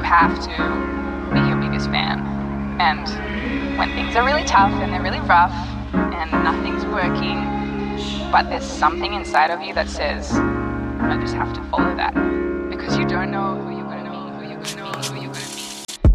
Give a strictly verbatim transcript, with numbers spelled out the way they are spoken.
have to be your biggest fan. And when things are really tough and they're really rough and nothing's working, but there's something inside of you that says, I just have to follow that.